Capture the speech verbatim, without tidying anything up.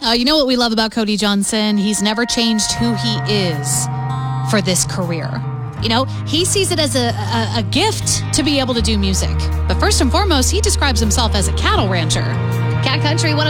Uh, you know what we love about Cody Johnson? He's never changed who he is for this career. You know, he sees it as a, a, a gift to be able to do music. But first and foremost, he describes himself as a cattle rancher. Cat Country one oh